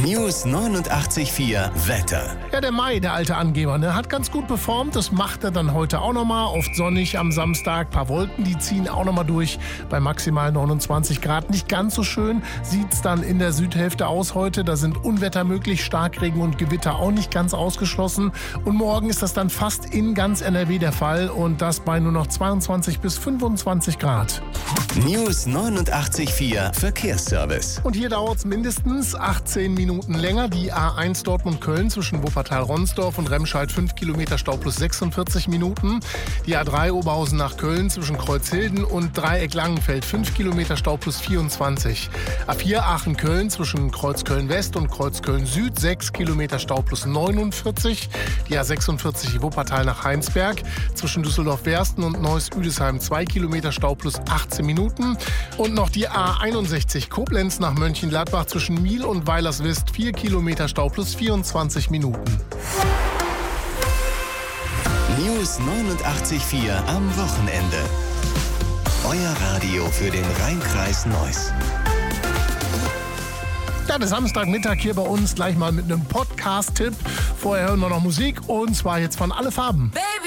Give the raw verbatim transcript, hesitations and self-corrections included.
News neunundachtzig Komma vier Wetter. Ja, der Mai, der alte Angeber, ne, hat ganz gut performt. Das macht er dann heute auch nochmal. Oft sonnig am Samstag. Ein paar Wolken, die ziehen auch nochmal durch. Bei maximal neunundzwanzig Grad. Nicht ganz so schön sieht es dann in der Südhälfte aus heute. Da sind Unwetter möglich. Starkregen und Gewitter auch nicht ganz ausgeschlossen. Und morgen ist das dann fast in ganz N R W der Fall. Und das bei nur noch zweiundzwanzig bis fünfundzwanzig Grad. News neunundachtzig Komma vier Verkehrsservice. Und hier dauert es mindestens achtzehn Minuten länger. Die A eins Dortmund-Köln zwischen Wuppertal-Ronsdorf und Remscheid fünf Kilometer Stau plus sechsundvierzig Minuten. Die A drei Oberhausen nach Köln zwischen Kreuzhilden und Dreieck-Langenfeld fünf Kilometer Stau plus vierundzwanzig. A vier Aachen-Köln zwischen Kreuzköln-West und Kreuzköln-Süd sechs Kilometer Stau plus neunundvierzig. Die A sechsundvierzig Wuppertal nach Heinsberg zwischen Düsseldorf-Wersten und Neuss-Üdesheim zwei Kilometer Stau plus achtzehn Minuten. Und noch die A einundsechzig Koblenz nach Mönchengladbach zwischen Miel und Weilerswist vier Kilometer Stau plus vierundzwanzig Minuten. News neunundachtzig Komma vier am Wochenende. Euer Radio für den Rhein-Kreis Neuss. Ja, der Samstagmittag hier bei uns gleich mal mit einem Podcast-Tipp. Vorher hören wir noch Musik und zwar jetzt von Alle Farben.